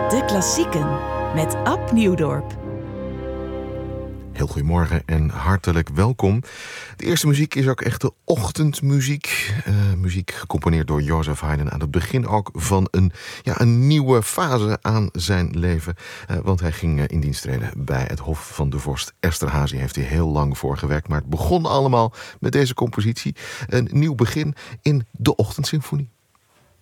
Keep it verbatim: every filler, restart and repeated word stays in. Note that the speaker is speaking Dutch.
De klassieken met Ab Nieuwdorp. Heel goedemorgen en hartelijk welkom. De eerste muziek is ook echt de ochtendmuziek. Uh, muziek gecomponeerd door Joseph Haydn aan het begin ook van een, ja, een nieuwe fase aan zijn leven. Uh, want hij ging uh, in dienst treden bij het Hof van de vorst Esterhazy. Heeft hij heel lang voor gewerkt. Maar het begon allemaal met deze compositie. Een nieuw begin in de Ochtendsymfonie.